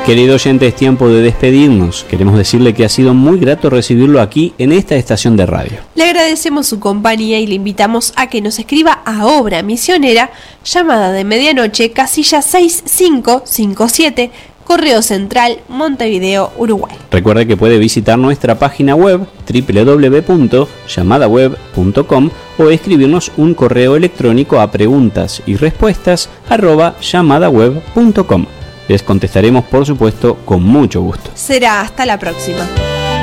Querido oyente, es tiempo de despedirnos. Queremos decirle que ha sido muy grato recibirlo aquí en esta estación de radio. Le agradecemos su compañía y le invitamos a que nos escriba a Obra Misionera, llamada de medianoche, casilla 6557, Correo Central, Montevideo, Uruguay. Recuerde que puede visitar nuestra página web www.llamadaweb.com o escribirnos un correo electrónico a preguntas y respuestas @llamadaweb.com. Les contestaremos, por supuesto, con mucho gusto. Será hasta la próxima.